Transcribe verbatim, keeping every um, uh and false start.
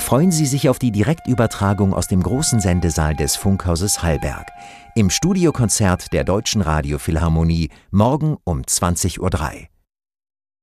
freuen Sie sich auf die Direktübertragung aus dem großen Sendesaal des Funkhauses Hallberg im Studiokonzert der Deutschen Radiophilharmonie morgen um zwanzig Uhr drei.